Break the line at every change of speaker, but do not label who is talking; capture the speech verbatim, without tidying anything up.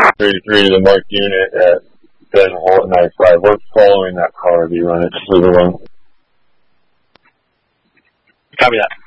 thirty-three to the marked unit at Ben Holt ninety-five. We're following that car. Do you run it? Just leave it alone.
Copy that.